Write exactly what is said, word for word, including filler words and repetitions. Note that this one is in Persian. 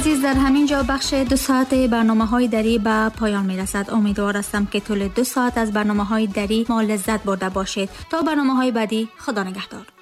عزیز، در همین جا بخش دو ساعت برنامه های دری به پایان می رسد. امیدوار هستم که طول دو ساعت از برنامه های دری ما لذت برده باشید. تا برنامه های بعدی، خدا نگهدار.